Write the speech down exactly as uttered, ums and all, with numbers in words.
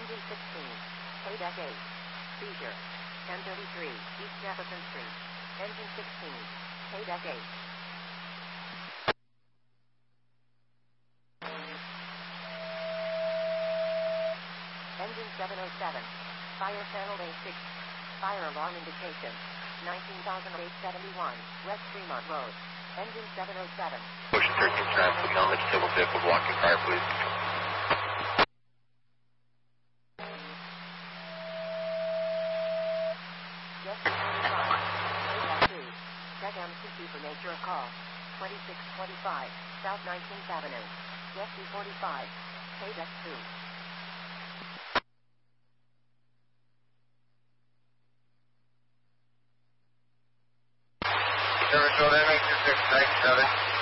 Engine sixteen. K-Deck eight. Seizure. ten thirty-three, East Jefferson Street. Engine sixteen. K-Deck eight. Engine seven oh seven. Fire channel A six. Fire alarm indication. nineteen thousand eight hundred seventy-one, West Fremont Road. Engine seven oh seven. Push thirteen traffic on the civil vehicle walking car, please. Yes, twenty-five. K-Deck two. Check M C C for nature of call. twenty-six twenty-five, South nineteenth Avenue. Yes, D forty-five. K-Deck two. Service Road M eight two six nine seven.